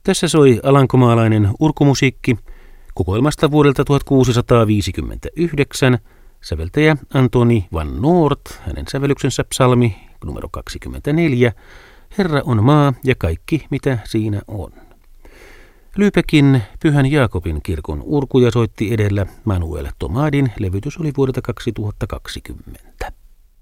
Tässä soi alankomaalainen urkumusiikki kokoelmasta vuodelta 1659, säveltäjä Antoni van Noort, hänen sävellyksensä psalmi numero 24, Herra on maa ja kaikki mitä siinä on. Lübeckin Pyhän Jaakobin kirkon urkuja soitti edellä Manuel Tomadin, levytys oli vuodelta 2020.